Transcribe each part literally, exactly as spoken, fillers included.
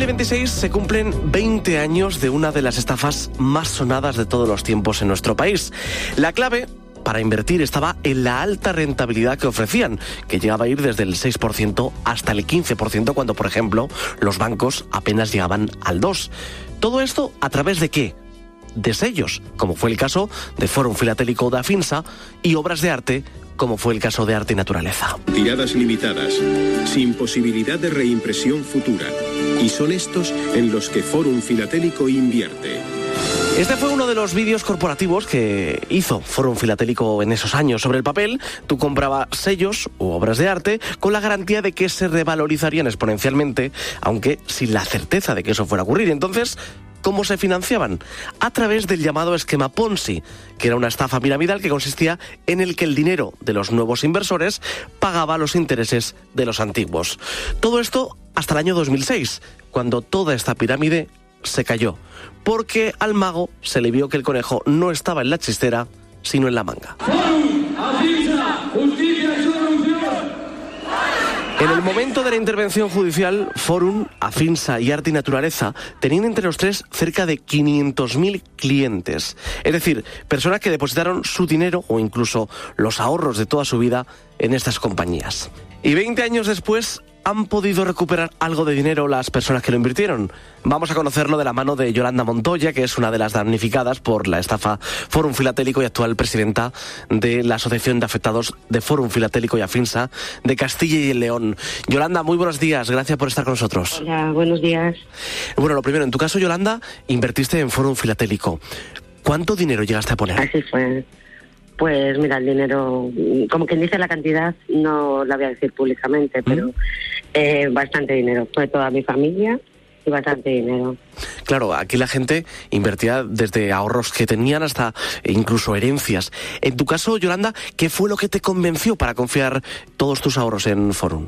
mil veintiséis se cumplen veinte años de una de las estafas más sonadas de todos los tiempos en nuestro país. La clave para invertir estaba en la alta rentabilidad que ofrecían, que llegaba a ir desde el seis por ciento hasta el quince por ciento cuando, por ejemplo, los bancos apenas llegaban al dos por ciento. ¿Todo esto a través de qué? De sellos, como fue el caso de Fórum Filatélico de Afinsa, y obras de arte, como fue el caso de Arte y Naturaleza. Tiradas limitadas, sin posibilidad de reimpresión futura. Y son estos en los que Fórum Filatélico invierte. Este fue uno de los vídeos corporativos que hizo Fórum Filatélico en esos años. Sobre el papel, tú comprabas sellos u obras de arte con la garantía de que se revalorizarían exponencialmente, aunque sin la certeza de que eso fuera a ocurrir. Entonces, ¿cómo se financiaban? A través del llamado esquema Ponzi, que era una estafa piramidal que consistía en el que el dinero de los nuevos inversores pagaba los intereses de los antiguos. Todo esto hasta el año dos mil seis, cuando toda esta pirámide se cayó, porque al mago se le vio que el conejo no estaba en la chistera, sino en la manga. En el momento de la intervención judicial, Fórum, Afinsa y Arte y Naturaleza tenían entre los tres cerca de quinientos mil clientes. Es decir, personas que depositaron su dinero o incluso los ahorros de toda su vida en estas compañías. Y veinte años después, ¿han podido recuperar algo de dinero las personas que lo invirtieron? Vamos a conocerlo de la mano de Yolanda Montoya, que es una de las damnificadas por la estafa Fórum Filatélico y actual presidenta de la Asociación de Afectados de Fórum Filatélico y Afinsa de Castilla y León. Yolanda, muy buenos días, gracias por estar con nosotros. Hola, buenos días. Bueno, lo primero, en tu caso, Yolanda, invertiste en Fórum Filatélico. ¿Cuánto dinero llegaste a poner? Así fue. Pues mira, el dinero, como quien dice la cantidad, no la voy a decir públicamente, pero ¿Mm? eh, bastante dinero. Fue toda mi familia y bastante dinero. Claro, aquí la gente invertía desde ahorros que tenían hasta incluso herencias. En tu caso, Yolanda, ¿qué fue lo que te convenció para confiar todos tus ahorros en Fórum?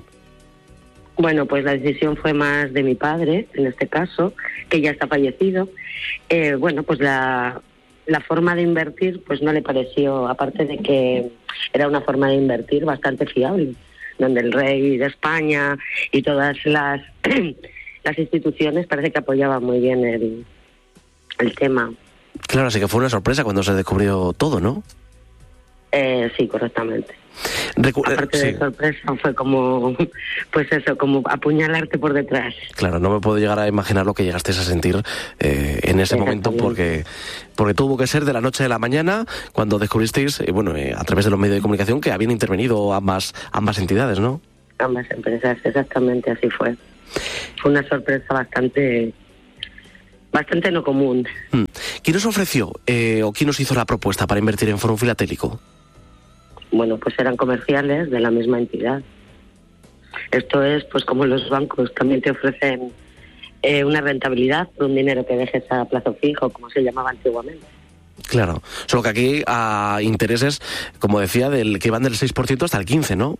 Bueno, pues la decisión fue más de mi padre, en este caso, que ya está fallecido. Eh, bueno, pues la... La forma de invertir pues no le pareció, aparte de que era una forma de invertir bastante fiable, donde el rey de España y todas las las instituciones parece que apoyaban muy bien el, el tema. Claro, así que fue una sorpresa cuando se descubrió todo, ¿no? Eh, sí, correctamente. Recu- Aparte de sí. sorpresa, fue como, pues eso, como apuñalarte por detrás. Claro, no me puedo llegar a imaginar lo que llegaste a sentir eh, en ese momento, porque porque tuvo que ser de la noche a la mañana cuando descubristeis, eh, bueno, eh, a través de los medios de comunicación, que habían intervenido ambas ambas entidades, ¿no? Ambas empresas, exactamente, así fue. Fue una sorpresa bastante... bastante no común. ¿Quién os ofreció eh, o quién os hizo la propuesta para invertir en Fórum Filatélico? Bueno, pues eran comerciales de la misma entidad. Esto es, pues como los bancos también te ofrecen eh, una rentabilidad por un dinero que dejes a plazo fijo, como se llamaba antiguamente. Claro, solo que aquí a intereses, como decía, del que van del seis por ciento hasta el quince por ciento, ¿no?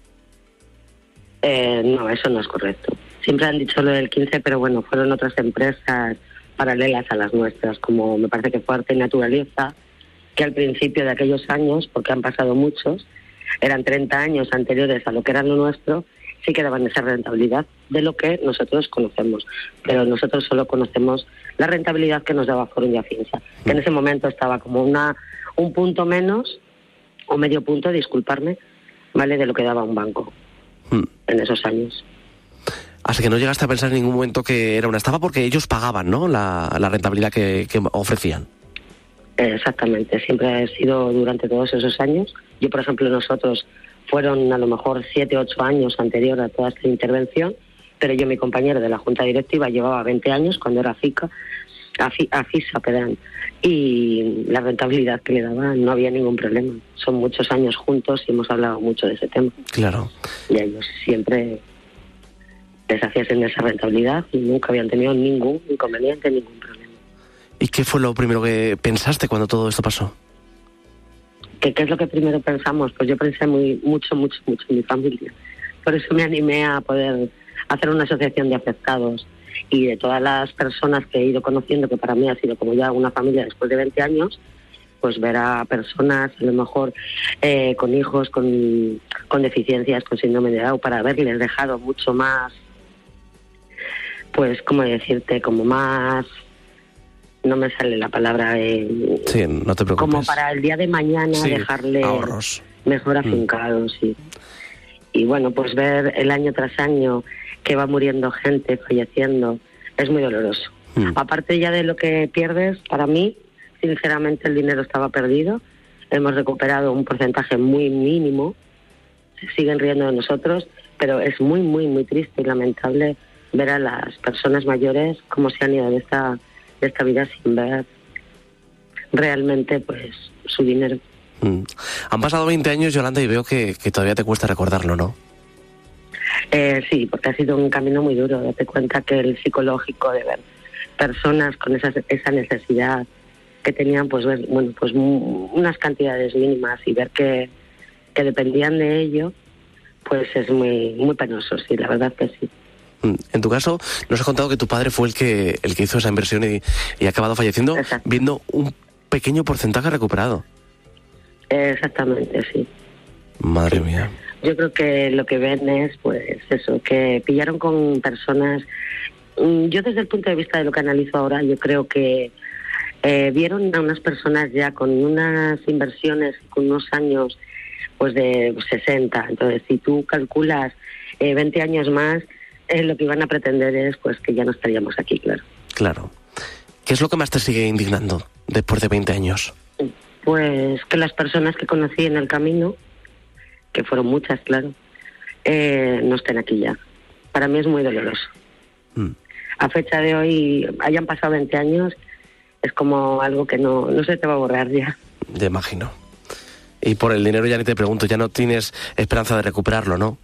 Eh, no, eso no es correcto. Siempre han dicho lo del quince, pero bueno, fueron otras empresas paralelas a las nuestras, como me parece que fue Arte y Naturaleza, que al principio de aquellos años, porque han pasado muchos, eran treinta años anteriores a lo que era lo nuestro, sí que daban esa rentabilidad de lo que nosotros conocemos. Pero nosotros solo conocemos la rentabilidad que nos daba Fórum y Afinsa, que en ese momento estaba como una un punto menos, o medio punto, disculparme, ¿vale?, de lo que daba un banco hmm. en esos años. Así que no llegaste a pensar en ningún momento que era una estafa, porque ellos pagaban, ¿no?, la, la rentabilidad que, que ofrecían. Exactamente, siempre ha sido durante todos esos años. Yo, por ejemplo, nosotros fueron a lo mejor siete, ocho años anterior a toda esta intervención, pero yo, mi compañero de la Junta Directiva, llevaba veinte años cuando era FICA, Afisa, perdón, y la rentabilidad que le daban no había ningún problema. Son muchos años juntos y hemos hablado mucho de ese tema. Claro. Y ellos siempre les hacían esa rentabilidad y nunca habían tenido ningún inconveniente, ningún problema. ¿Y qué fue lo primero que pensaste cuando todo esto pasó? ¿Qué, qué es lo que primero pensamos? Pues yo pensé muy mucho, mucho, mucho en mi familia. Por eso me animé a poder hacer una asociación de afectados. Y de todas las personas que he ido conociendo, que para mí ha sido como ya una familia después de veinte años, pues ver a personas a lo mejor eh, con hijos, con, con deficiencias, con síndrome de Down, para haberles dejado mucho más pues, ¿cómo decirte? Como más... No me sale la palabra. Eh, sí, no te preocupes. Como para el día de mañana sí, dejarle ahorros. Mejor afincado, mm. sí. Y bueno, pues ver el año tras año que va muriendo gente, falleciendo, es muy doloroso. Mm. Aparte ya de lo que pierdes, para mí, sinceramente el dinero estaba perdido. Hemos recuperado un porcentaje muy mínimo. Se siguen riendo de nosotros, pero es muy, muy, muy triste y lamentable ver a las personas mayores cómo se han ido de esta... de esta vida sin ver realmente pues su dinero. Mm. Han pasado veinte años, Yolanda, y veo que, que todavía te cuesta recordarlo, ¿no? Eh, sí, porque ha sido un camino muy duro. Date cuenta que el psicológico de ver personas con esa, esa necesidad que tenían, pues ver, bueno, pues unas cantidades mínimas y ver que, que dependían de ello, pues es muy, muy penoso, sí, la verdad que sí. En tu caso, nos has contado que tu padre fue el que el que hizo esa inversión y, y ha acabado falleciendo. Exacto. Viendo un pequeño porcentaje recuperado. Exactamente, sí. Madre sí. mía. Yo creo que lo que ven es, pues, eso, que pillaron con personas... Yo desde el punto de vista de lo que analizo ahora, yo creo que eh, vieron a unas personas ya con unas inversiones, con unos años, pues, de sesenta. Entonces, si tú calculas eh, veinte años más... Eh, lo que iban a pretender es pues que ya no estaríamos aquí, claro. Claro. ¿Qué es lo que más te sigue indignando después de veinte años? Pues que las personas que conocí en el camino, que fueron muchas, claro, eh, no estén aquí ya. Para mí es muy doloroso. Mm. A fecha de hoy, hayan pasado veinte años, es como algo que no, no se te va a borrar ya. Ya imagino. Y por el dinero ya ni te pregunto, ya no tienes esperanza de recuperarlo, ¿no?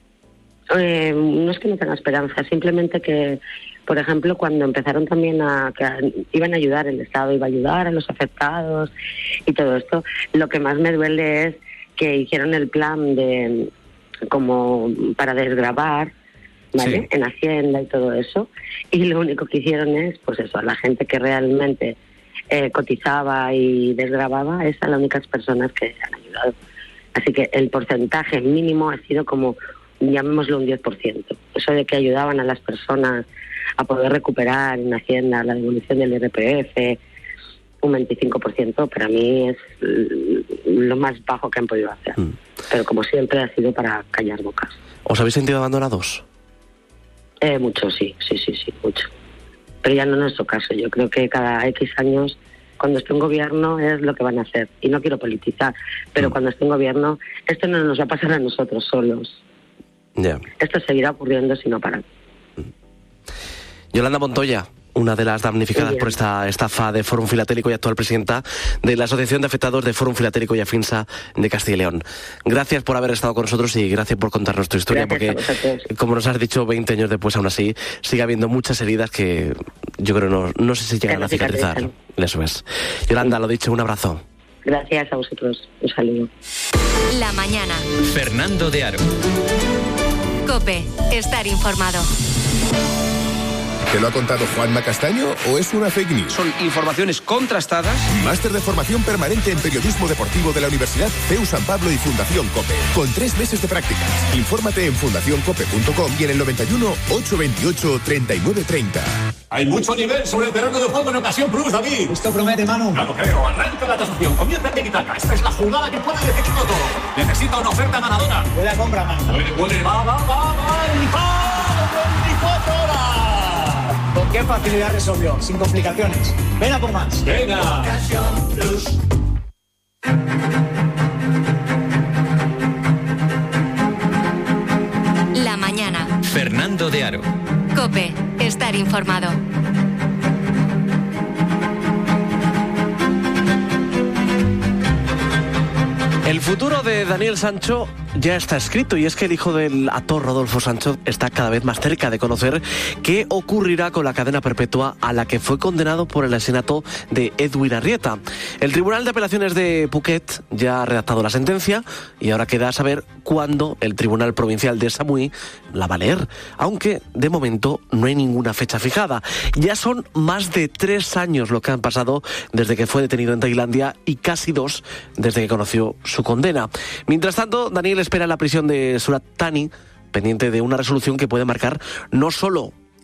Eh, no es que no tenga esperanza, simplemente que, por ejemplo, cuando empezaron también a que iban a ayudar, el Estado iba a ayudar a los afectados y todo esto, lo que más me duele es que hicieron el plan de como para desgravar, ¿vale? Sí. En Hacienda y todo eso, y lo único que hicieron es, pues eso, a la gente que realmente eh, cotizaba y desgravaba, es a las únicas personas que han ayudado. Así que el porcentaje mínimo ha sido como, llamémoslo un diez por ciento. Eso de que ayudaban a las personas a poder recuperar en Hacienda la devolución del I R P F, un veinticinco por ciento, para mí es lo más bajo que han podido hacer. Mm. Pero como siempre ha sido para callar bocas. ¿Os habéis sentido abandonados? Eh, mucho, sí, sí, sí, sí, mucho. Pero ya no en nuestro caso. Yo creo que cada X años, cuando esté en gobierno, es lo que van a hacer. Y no quiero politizar, pero mm. cuando esté en gobierno, esto no nos va a pasar a nosotros solos. Yeah. Esto seguirá ocurriendo si no paran. Yolanda Montoya, una de las damnificadas por esta estafa de Fórum Filatélico y actual presidenta de la Asociación de Afectados de Fórum Filatélico y Afinsa de Castilla y León. Gracias por haber estado con nosotros y gracias por contarnos tu historia, gracias, porque, como nos has dicho, veinte años después, aún así, sigue habiendo muchas heridas que yo creo no, no sé si llegan a cicatrizar. Eso es. Yolanda, lo dicho, un abrazo. Gracias a vosotros. Un saludo. La mañana. Fernando de Aro. COPE. Estar informado. ¿Te lo ha contado Juanma Castaño o es una fake news? Son informaciones contrastadas. Máster de formación permanente en periodismo deportivo de la Universidad C E U San Pablo y Fundación COPE. Con tres meses de prácticas. Infórmate en fundación cope punto com y en el noventa y uno, ochocientos veintiocho, treinta y nueve treinta. Hay mucho nivel sobre el terreno de juego en Ocasión Plus, David. Esto promete, Manu. No lo creo. Arranca la tasación. Comienza el tiki-taka. Esta es la jugada que puede decidirlo todo. Necesita una oferta ganadora. Buena compra, Manu. Puede, puede. Va, va, va, va. Y va. veinticuatro horas. ¿Con qué facilidad resolvió? Sin complicaciones. Ven a por más. Venga. Ocasión Plus. La mañana. Fernando de Aro. COPE. Estar informado. El futuro de Daniel Sancho ya está escrito, y es que el hijo del actor Rodolfo Sancho está cada vez más cerca de conocer qué ocurrirá con la cadena perpetua a la que fue condenado por el asesinato de Edwin Arrieta. El Tribunal de Apelaciones de Phuket ya ha redactado la sentencia y ahora queda saber cuándo el Tribunal Provincial de Samui la va a leer, aunque de momento no hay ninguna fecha fijada. Ya son más de tres años lo que han pasado desde que fue detenido en Tailandia y casi dos desde que conoció su condena. Mientras tanto, Daniel espera en la prisión de Surat Thani, pendiente de una resolución que puede marcar no solo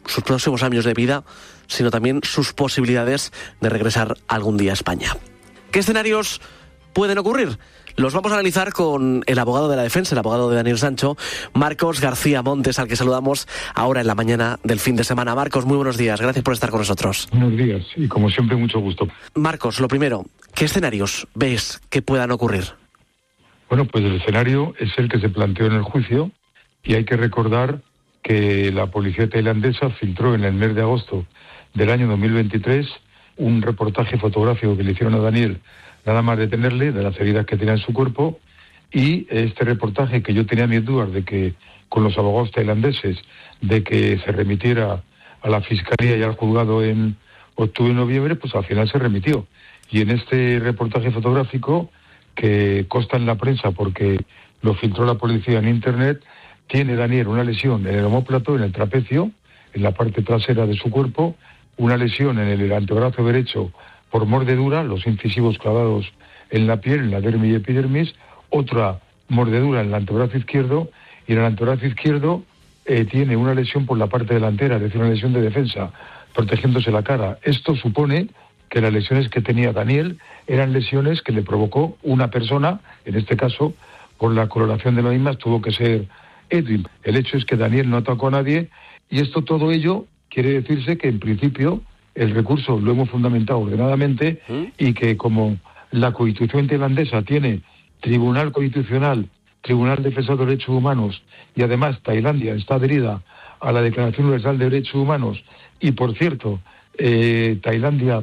sus próximos años de vida, sino también sus posibilidades de regresar algún día a España. ¿Qué escenarios pueden ocurrir? Los vamos a analizar con el abogado de la defensa, el abogado de Daniel Sancho, Marcos García Montes, al que saludamos ahora en la mañana del fin de semana. Marcos, muy buenos días, gracias por estar con nosotros. Buenos días, y como siempre, mucho gusto. Marcos, lo primero, ¿qué escenarios ves que puedan ocurrir? Bueno, pues el escenario es el que se planteó en el juicio, y hay que recordar que la policía tailandesa filtró en el mes de agosto del año dos mil veintitrés un reportaje fotográfico que le hicieron a Daniel, nada más detenerle, de las heridas que tenía en su cuerpo, y este reportaje, que yo tenía mis dudas de que, con los abogados tailandeses, de que se remitiera a la Fiscalía y al juzgado en octubre y noviembre, pues al final se remitió. Y en este reportaje fotográfico, que consta en la prensa porque lo filtró la policía en Internet, tiene Daniel una lesión en el omóplato, en el trapecio, en la parte trasera de su cuerpo, una lesión en el antebrazo derecho por mordedura, los incisivos clavados en la piel, en la dermis y epidermis, otra mordedura en el antebrazo izquierdo, y en el antebrazo izquierdo eh, tiene una lesión por la parte delantera, es decir, una lesión de defensa, protegiéndose la cara. Esto supone que las lesiones que tenía Daniel eran lesiones que le provocó una persona, en este caso, por la coloración de las mismas, tuvo que ser Edwin. El hecho es que Daniel no atacó a nadie, y esto, todo ello, quiere decirse que, en principio, el recurso lo hemos fundamentado ordenadamente, y que como la Constitución tailandesa tiene Tribunal Constitucional, Tribunal Defensor de Derechos Humanos, y además Tailandia está adherida a la Declaración Universal de Derechos Humanos, y por cierto, eh, Tailandia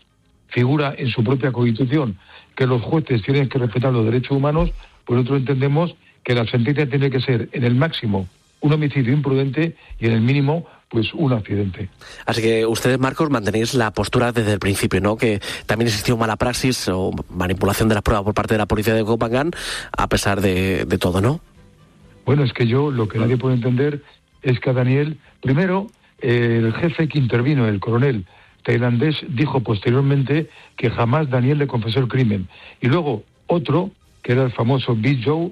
figura en su propia Constitución que los jueces tienen que respetar los derechos humanos, pues nosotros entendemos que la sentencia tiene que ser, en el máximo, un homicidio imprudente, y en el mínimo, pues un accidente. Así que ustedes, Marcos, mantenéis la postura desde el principio, ¿no? Que también existió mala praxis o manipulación de las pruebas por parte de la policía de Koh Phangan, a pesar de, de todo, ¿no? Bueno, es que yo lo que nadie puede entender es que a Daniel, primero, eh, el jefe que intervino, el coronel tailandés, dijo posteriormente que jamás Daniel le confesó el crimen. Y luego otro, que era el famoso Big Joe,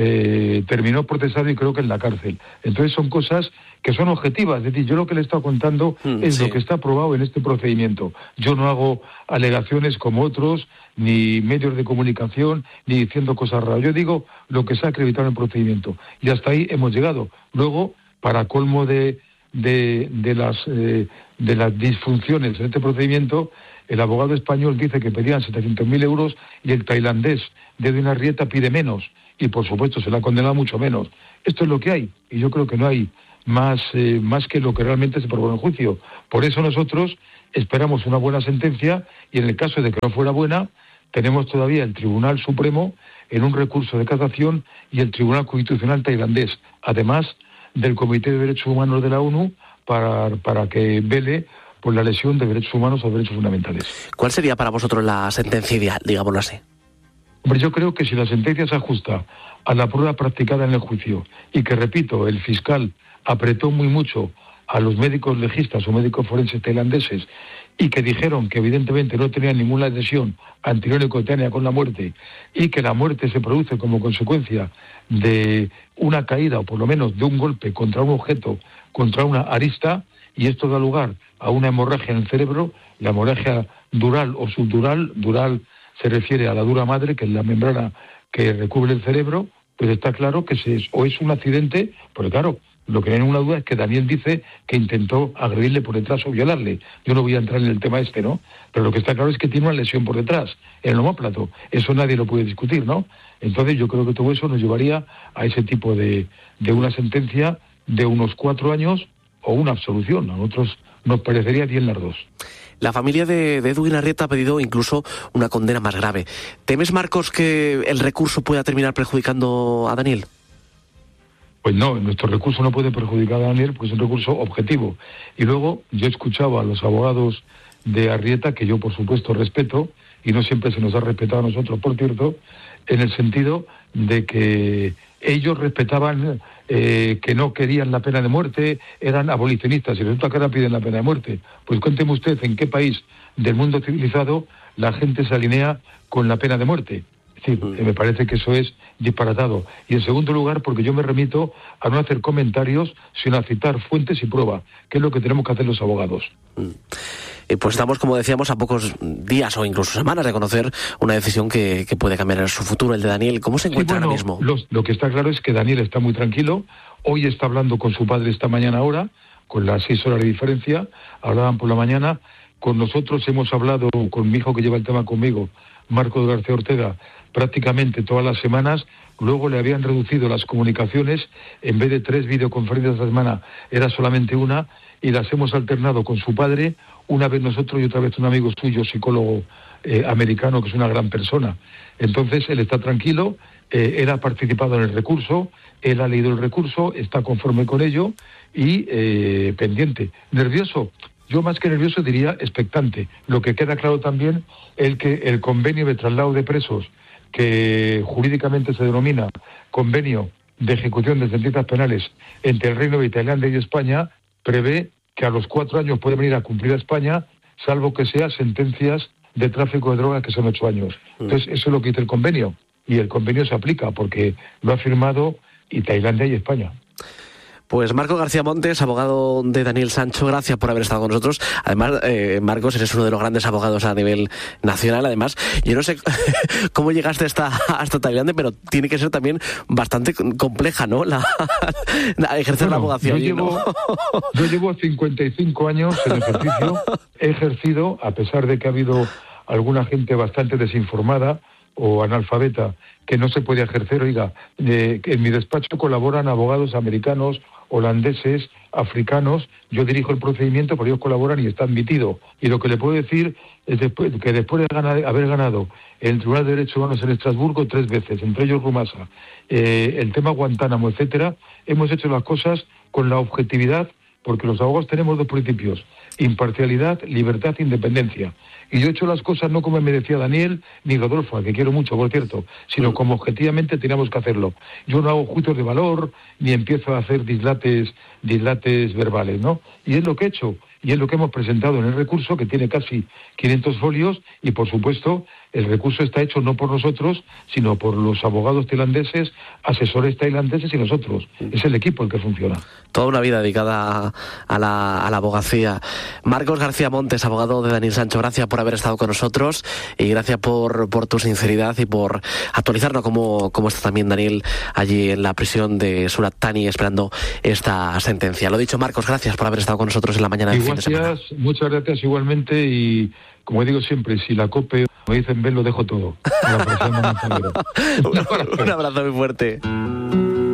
eh, terminó procesado y creo que en la cárcel. Entonces son cosas que son objetivas. Es decir, yo lo que le he estado contando mm, es sí. lo que está aprobado en este procedimiento. Yo no hago alegaciones como otros, ni medios de comunicación, ni diciendo cosas raras. Yo digo lo que se ha acreditado en el procedimiento. Y hasta ahí hemos llegado. Luego, para colmo de, de, de, las, eh, de las disfunciones en este procedimiento, el abogado español dice que pedían setecientos mil euros y el tailandés de Edwin Arrieta pide menos. Y por supuesto se le ha condenado mucho menos. Esto es lo que hay, y yo creo que no hay más, eh, más que lo que realmente se probó en el juicio. Por eso nosotros esperamos una buena sentencia, y en el caso de que no fuera buena, tenemos todavía el Tribunal Supremo en un recurso de casación y el Tribunal Constitucional tailandés, además del Comité de Derechos Humanos de la ONU, para, para que vele por la lesión de derechos humanos o derechos fundamentales. ¿Cuál sería para vosotros la sentencia ideal, digámoslo así? Hombre, yo creo que si la sentencia se ajusta a la prueba practicada en el juicio, y que, repito, el fiscal apretó muy mucho a los médicos legistas o médicos forenses tailandeses, y que dijeron que evidentemente no tenían ninguna lesión anterior y coetánea con la muerte, y que la muerte se produce como consecuencia de una caída, o por lo menos de un golpe contra un objeto, contra una arista, y esto da lugar a una hemorragia en el cerebro, la hemorragia dural o subdural, dural se refiere a la dura madre, que es la membrana que recubre el cerebro, pues está claro que se, o es un accidente, porque claro, lo que no hay ninguna duda es que Daniel dice que intentó agredirle por detrás o violarle. Yo no voy a entrar en el tema este, ¿no? Pero lo que está claro es que tiene una lesión por detrás, en el omóplato. Eso nadie lo puede discutir, ¿no? Entonces yo creo que todo eso nos llevaría a ese tipo de, de una sentencia de unos cuatro años o una absolución. A nosotros nos parecería bien las dos. La familia de, de Edwin Arrieta ha pedido incluso una condena más grave. ¿Temes, Marcos, que el recurso pueda terminar perjudicando a Daniel? Pues no, nuestro recurso no puede perjudicar a Daniel porque es un recurso objetivo. Y luego yo escuchaba a los abogados de Arrieta, que yo por supuesto respeto, y no siempre se nos ha respetado a nosotros, por cierto, en el sentido de que ellos respetaban eh, que no querían la pena de muerte, eran abolicionistas, y resulta que ahora piden la pena de muerte. Pues cuénteme usted en qué país del mundo civilizado la gente se alinea con la pena de muerte. Es decir, mm. me parece que eso es disparatado. Y en segundo lugar, porque yo me remito a no hacer comentarios, sino a citar fuentes y prueba, que es lo que tenemos que hacer los abogados. Mm. Eh, pues estamos, como decíamos, a pocos días o incluso semanas de conocer una decisión que, que puede cambiar su futuro, el de Daniel. ¿Cómo se encuentra sí, bueno, ahora mismo? Los, lo que está claro es que Daniel está muy tranquilo. Hoy está hablando con su padre esta mañana ahora, con las seis horas de diferencia. Hablaban por la mañana. Con nosotros hemos hablado, con mi hijo que lleva el tema conmigo, Marcos García Ortega, prácticamente todas las semanas. Luego le habían reducido las comunicaciones, en vez de tres videoconferencias a la semana, era solamente una, y las hemos alternado con su padre, una vez nosotros y otra vez un amigo suyo, psicólogo eh, americano, que es una gran persona. Entonces él está tranquilo, eh, él ha participado en el recurso, él ha leído el recurso, está conforme con ello y eh, pendiente. ¿Nervioso? Yo más que nervioso diría expectante. Lo que queda claro también es que el convenio de traslado de presos, que jurídicamente se denomina Convenio de Ejecución de Sentencias Penales entre el Reino de Tailandia y España, prevé que a los cuatro años puede venir a cumplir a España, salvo que sea sentencias de tráfico de drogas que son ocho años. Entonces, eso es lo que dice el convenio, y el convenio se aplica porque lo ha firmado y Tailandia y España. Pues Marcos García Montes, abogado de Daniel Sancho, gracias por haber estado con nosotros. Además, eh, Marcos, eres uno de los grandes abogados a nivel nacional. Además, yo no sé cómo llegaste hasta, hasta Tailandia, pero tiene que ser también bastante compleja, ¿no? La, la ejercer bueno, la abogacía. Yo llevo, ¿no? yo llevo cincuenta y cinco años en ejercicio. He ejercido, a pesar de que ha habido alguna gente bastante desinformada o analfabeta que no se puede ejercer. Oiga, eh, en mi despacho colaboran abogados americanos, holandeses, africanos. Yo dirijo el procedimiento, pero ellos colaboran y está admitido. Y lo que le puedo decir es después, que después de ganar, haber ganado el Tribunal de Derechos Humanos en Estrasburgo tres veces, entre ellos Rumasa, eh, el tema Guantánamo, etcétera, hemos hecho las cosas con la objetividad, porque los abogados tenemos dos principios: imparcialidad, libertad e independencia. Y yo he hecho las cosas no como me decía Daniel, ni Rodolfo, al que quiero mucho, por cierto, sino como objetivamente teníamos que hacerlo. Yo no hago juicios de valor, ni empiezo a hacer dislates, dislates verbales, ¿no? Y es lo que he hecho, y es lo que hemos presentado en el recurso, que tiene casi quinientos folios, y por supuesto, el recurso está hecho no por nosotros, sino por los abogados tailandeses, asesores tailandeses y nosotros. Es el equipo el que funciona. Toda una vida dedicada a la, a la abogacía. Marcos García Montes, abogado de Daniel Sancho, gracias por haber estado con nosotros y gracias por, por tu sinceridad y por actualizarnos cómo, cómo está también Daniel allí en la prisión de Surat Thani esperando esta sentencia. Lo dicho, Marcos, gracias por haber estado con nosotros en la mañana del fin de semana. Muchas gracias igualmente, y como digo siempre, si la COPE me dicen ven, lo dejo todo. Un abrazo muy fuerte.